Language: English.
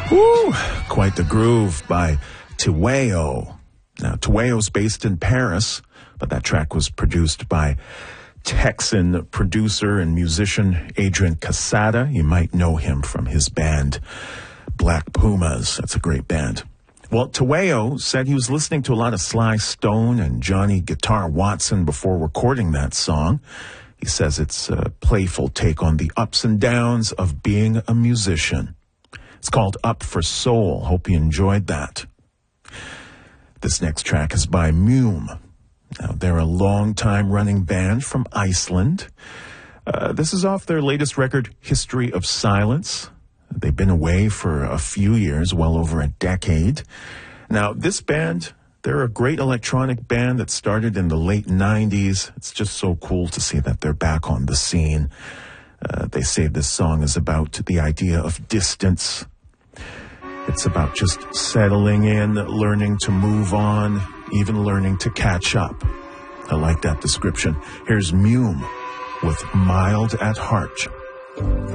Woo! Quite the groove by Tueo. Now, Tueo's based in Paris, but that track was produced by Texan producer and musician Adrian Casada. You might know him from his band Black Pumas. That's a great band. Well, Tueo said he was listening to a lot of Sly Stone and Johnny Guitar Watson before recording that song. He says it's a playful take on the ups and downs of being a musician. It's called Up for Soul. Hope you enjoyed that. This next track is by Mume. Now, they're a long-time running band from Iceland. This is off their latest record, History of Silence. They've been away for a few years, well over a decade. Now, this band, they're a great electronic band that started in the late 90s. It's just so cool to see that they're back on the scene. They say this song is about the idea of distance. It's about just settling in, learning to move on, even learning to catch up. I like that description. Here's Mume with Mild at Heart.